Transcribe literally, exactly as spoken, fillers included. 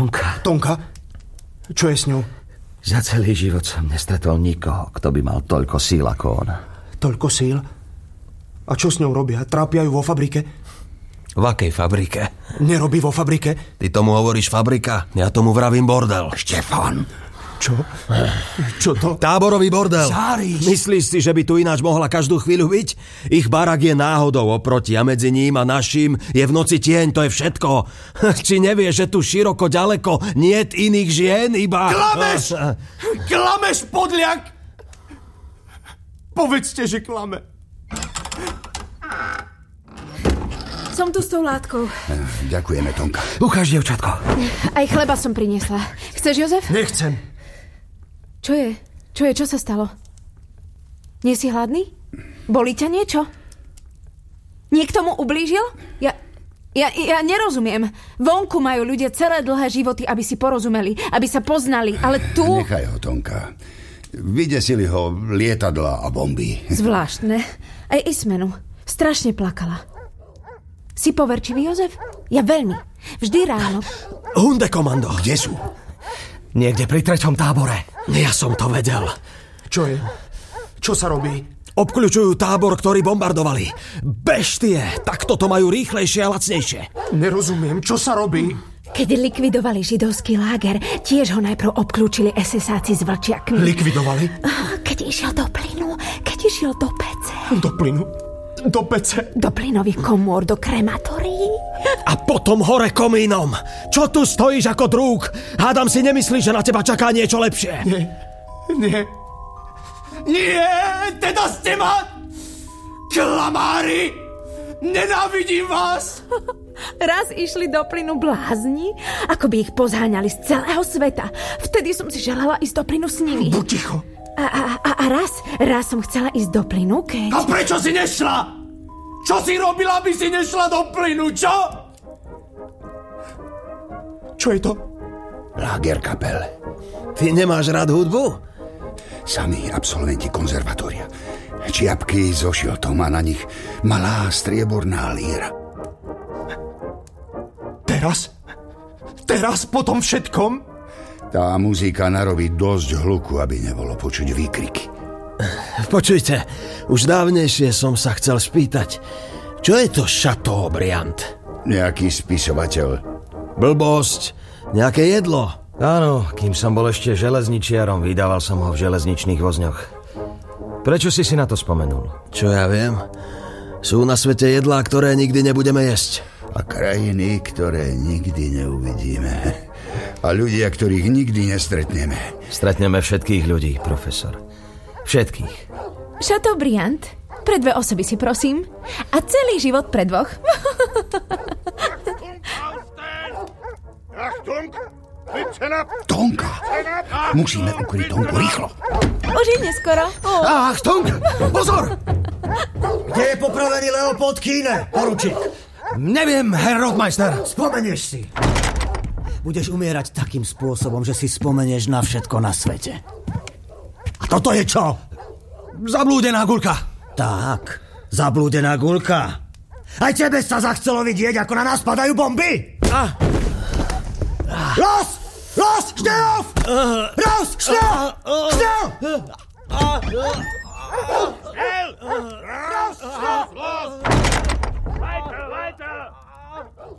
Tonka. Tonka? Čo je s ňou? Za celý život som nestretol nikoho, kto by mal toľko síl ako ona. Toľko síl? A čo s ňou robia? Trápia ju vo fabrike? V akej fabrike? Nerobí vo fabrike? Ty tomu hovoríš fabrika? Ja tomu vravím bordel. Štefan! Čo? Čo to? Táborový bordel. Záriš. Myslíš si, že by tu ináč mohla každú chvíľu byť? Ich barak je náhodou oproti a medzi ním a naším je v noci tieň, to je všetko. Či nevieš, že tu široko ďaleko niet iných žien, iba... Klameš! Klameš, podľak! Povedzte, že klame. Som tu s tou látkou. Ďakujeme, Tonka. Ukáž, dievčatko. Aj chleba som priniesla. Chceš, Jozef? Nechcem. Čo je? Čo je? Čo sa stalo? Nie si hladný? Bolí ťa niečo? Niekto mu ublížil? Ja, ja, ja nerozumiem. Vonku majú ľudia celé dlhé životy, aby si porozumeli, aby sa poznali, ale tu... Nechaj ho, Tonka. Vydesili ho lietadla a bomby. Zvláštne. Aj Ismenu. Strašne plakala. Si poverčivý, Jozef? Ja veľmi. Vždy ráno. Hunde komando. Kde sú? Niekde pri treťom tábore. Ja som to vedel. Čo je? Čo sa robí? Obkľučujú tábor, ktorý bombardovali. Beštie, takto to majú rýchlejšie a lacnejšie. Nerozumiem, čo sa robí? Keď likvidovali židovský láger, tiež ho najprv obklúčili esesáci s vlčiakmi. Likvidovali? Keď išiel do plynu, keď išiel do pece. Do plynu? Do pece? Do plynových komôr, do krematórií. A potom hore komínom. Čo tu stojíš ako drúg? Hádam si nemyslíš, že na teba čaká niečo lepšie. Nie, nie. Nie, teda ste ma... Klamári! Nenávidím vás! Raz išli do plynu blázni, ako by ich pozháňali z celého sveta. Vtedy som si želala ísť do plynu s nimi. Buď ticho. A, a, a, a raz, raz som chcela ísť do plynu, keď... A prečo si nešla? Čo si robila, aby si nešla do plynu, čo? Čo je to? Lagerkapel. Ty nemáš rád hudbu? Sami absolventi konzervatória. Čiapky so šiltom a na nich malá strieborná líra. Teraz? Teraz po tom všetkom? Tá muzika narobí dosť hluku, aby nebolo počuť výkriky. Počujte, už dávnejšie som sa chcel spýtať, čo je to Chateaubriand? Nejaký spisovateľ. Blbosť, nejaké jedlo. Áno, kým som bol ešte železničiarom, vydával som ho v železničných vozňoch. Prečo si si na to spomenul? Čo ja viem? Sú na svete jedlá, ktoré nikdy nebudeme jesť. A krajiny, ktoré nikdy neuvidíme. A ľudia, ktorých nikdy nestretneme. Stretneme všetkých ľudí, profesor. Všetkých. Chateaubriand? Pre dve osoby si prosím. A celý život pre dvoch. Tonka! Musíme ukryť Tonku rýchlo. Už je neskoro. Oh. Ach, Tonka! Pozor! Kde je popravený Leopold Kíne, poručík? Neviem, Herr Rottmeister. Spomenieš si. Budeš umierať takým spôsobom, že si spomenieš na všetko na svete. A toto je čo? Zablúdená guľka. Tak, zablúdená guľka. Aj tebe sa zachcelo vidieť, ako na nás padajú bomby? Ah. Los! Los! Schnell auf! Raus! Schnell! Schnell! Schnell! Raus! Los! Los!